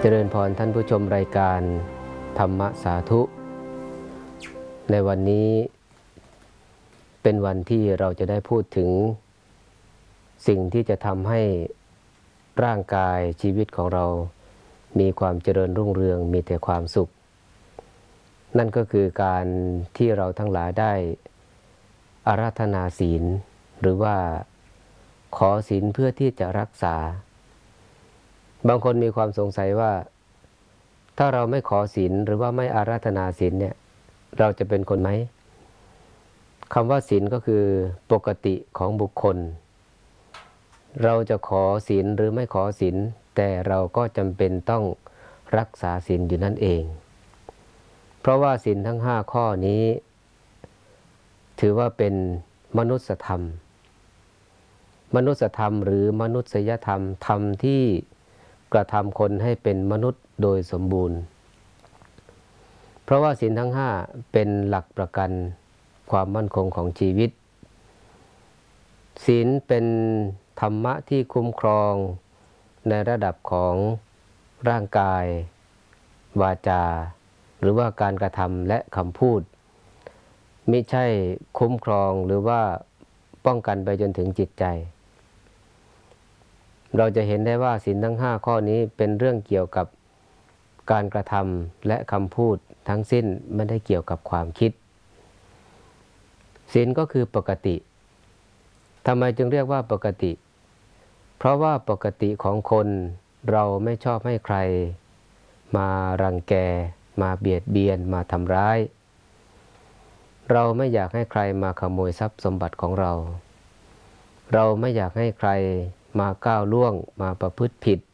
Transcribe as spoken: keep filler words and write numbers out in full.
เจริญพรท่านผู้ชมรายการธรรมสาธุในวันนี้เป็นวันที่เราจะได้พูดถึงสิ่งที่จะทำให้ร่างกายชีวิตของเรามีความเจริญรุ่งเรืองมีแต่ความสุขนั่นก็คือการที่เราทั้งหลายได้อาราธนาศีลหรือว่าขอศีลเพื่อที่จะรักษาบางคนมีความสงสัยว่าถ้าเราไม่ขอศีลหรือว่าไม่อาราธนาศีลเนี่ยเราจะเป็นคนไหมคำว่าศีลก็คือปกติของบุคคลเราจะขอศีลหรือไม่ขอศีลแต่เราก็จำเป็นต้องรักษาศีลอยู่นั่นเองเพราะว่าศีลทั้งห้าข้อนี้ถือว่าเป็นมนุษยธรรมมนุษยธรรมหรือมนุษยธรรมธรรมที่กระทำคนให้เป็นมนุษย์โดยสมบูรณ์เพราะว่าศีลทั้งห้าเป็นหลักประกันความมั่นคงของชีวิตศีลเป็นธรรมะที่คุ้มครองในระดับของร่างกายวาจาหรือว่าการกระทำและคำพูดมิใช่คุ้มครองหรือว่าป้องกันไปจนถึงจิตใจเราจะเห็นได้ว่าศีลทั้งห้าข้อนี้เป็นเรื่องเกี่ยวกับการกระทำและคำพูดทั้งสิ้นไม่ได้เกี่ยวกับความคิดศีลก็คือปกติทำไมจึงเรียกว่าปกติเพราะว่าปกติของคนเราไม่ชอบให้ใครมารังแกมาเบียดเบียนมาทำร้ายเราไม่อยากให้ใครมาขโมยทรัพย์สมบัติของเราเราไม่อยากให้ใครมาก้าวล่วงมาประพฤติผิด